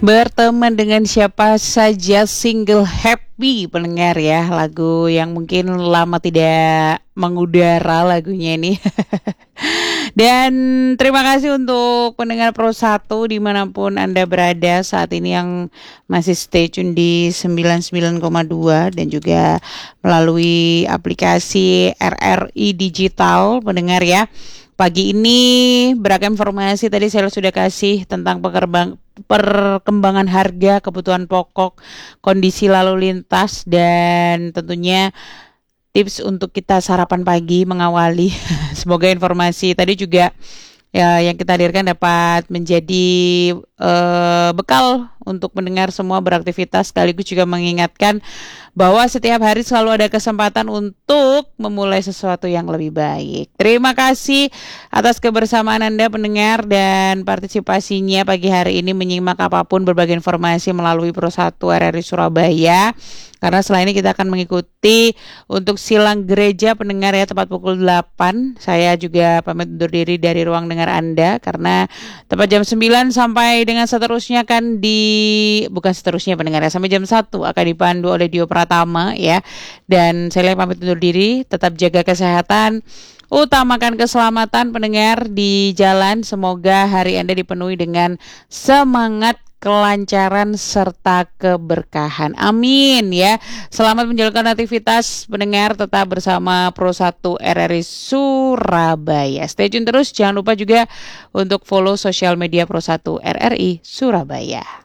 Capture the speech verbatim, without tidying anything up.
Berteman dengan siapa saja single happy pendengar ya. Lagu yang mungkin lama tidak mengudara lagunya ini. Dan terima kasih untuk pendengar Pro satu dimanapun Anda berada saat ini yang masih stay tune di sembilan puluh sembilan koma dua dan juga melalui aplikasi R R I Digital pendengar ya. Pagi ini beragam informasi tadi saya sudah kasih tentang pekerbang, perkembangan harga, kebutuhan pokok, kondisi lalu lintas, dan tentunya tips untuk kita sarapan pagi mengawali. Semoga informasi tadi juga ya yang kita hadirkan dapat menjadi uh, bekal untuk mendengar semua beraktivitas, sekaligus juga mengingatkan bahwa setiap hari selalu ada kesempatan untuk memulai sesuatu yang lebih baik. Terima kasih atas kebersamaan Anda pendengar dan partisipasinya pagi hari ini menyimak apapun berbagai informasi melalui Pro satu R R I Surabaya. Karena setelah ini kita akan mengikuti untuk silang gereja pendengar ya, tepat pukul delapan. Saya juga pamit undur diri dari ruang dengar Anda karena tepat jam sembilan sampai dengan seterusnya kan di bukan seterusnya pendengar ya, sampai jam satu akan dipandu oleh Dio Pratama ya. Dan saya pamit undur diri, tetap jaga kesehatan, utamakan keselamatan pendengar di jalan. Semoga hari Anda dipenuhi dengan semangat, kelancaran serta keberkahan. Amin ya. Selamat menjalankan aktivitas pendengar, tetap bersama Pro satu R R I Surabaya. Stay tune terus, jangan lupa juga untuk follow sosial media Pro satu R R I Surabaya.